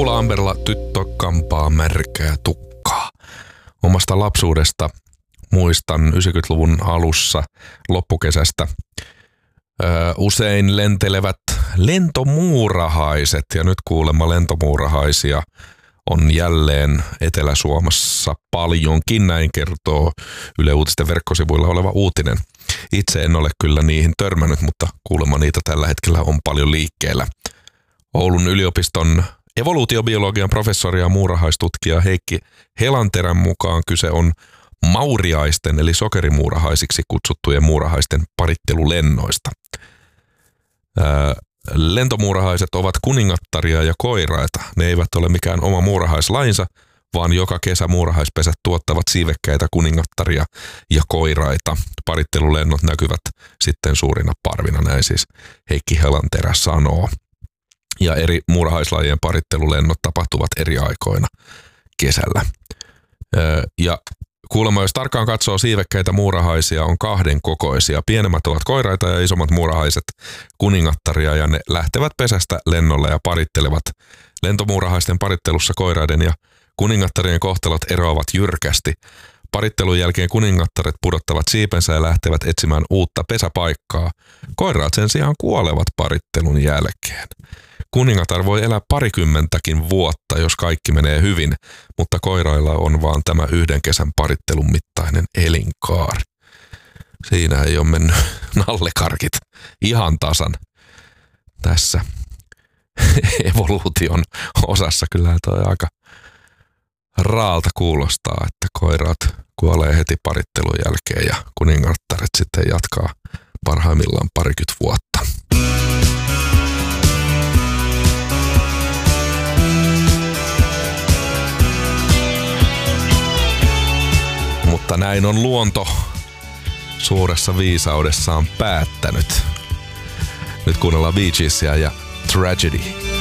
Paula Amberla, tyttö kampaa märkää tukkaa. Omasta lapsuudesta muistan 90-luvun alussa loppukesästä usein lentelevät lentomuurahaiset. Ja nyt kuulemma lentomuurahaisia on jälleen Etelä-Suomessa paljonkin, näin kertoo Yle Uutisten verkkosivuilla oleva uutinen. Itse en ole kyllä niihin törmännyt, mutta kuulemma niitä tällä hetkellä on paljon liikkeellä. Oulun yliopiston evoluutiobiologian professori ja muurahaistutkija Heikki Helanterän mukaan kyse on mauriaisten eli sokerimuurahaisiksi kutsuttujen muurahaisten parittelulennoista. Lentomuurahaiset ovat kuningattaria ja koiraita. Ne eivät ole mikään oma muurahaislainsa, vaan joka kesä muurahaispesät tuottavat siivekkäitä kuningattaria ja koiraita. Parittelulennot näkyvät sitten suurina parvina, näin siis Heikki Helanterä sanoo. Ja eri muurahaislajien parittelulennot tapahtuvat eri aikoina kesällä. Ja kuulemma, jos tarkkaan katsoo, siivekkäitä muurahaisia on kahden kokoisia. Pienemmät ovat koiraita ja isommat muurahaiset kuningattaria, ja ne lähtevät pesästä lennolle ja parittelevat. Lentomuurahaisten parittelussa koiraiden ja kuningattarien kohtalot eroavat jyrkästi. Parittelun jälkeen kuningattaret pudottavat siipensä ja lähtevät etsimään uutta pesäpaikkaa. Koiraat sen sijaan kuolevat parittelun jälkeen. Kuningatar voi elää parikymmentäkin vuotta, jos kaikki menee hyvin, mutta koirailla on vaan tämä yhden kesän parittelun mittainen elinkaari. Siinä ei ole mennyt nallekarkit ihan tasan tässä evoluution osassa. Kyllä toi aika raalta kuulostaa, että koiraat kuolee heti parittelun jälkeen ja kuningattaret sitten jatkaa parhaimmillaan parikymmentä vuotta. Mutta näin on luonto suuressa viisaudessaan päättänyt. Nyt kuunnellaan Bee Geesia ja Tragedy.